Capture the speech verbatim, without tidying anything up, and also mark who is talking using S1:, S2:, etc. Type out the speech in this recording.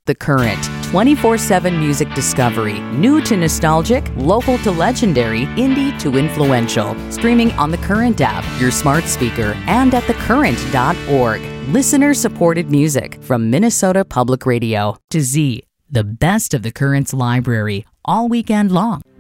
S1: The Current, twenty-four seven music discovery, new to nostalgic, local to legendary, indie to influential. Streaming on the Current app, your smart speaker, and at the current dot org. Listener-supported music from Minnesota Public Radio. To Z, the best of the Current's library, all weekend long.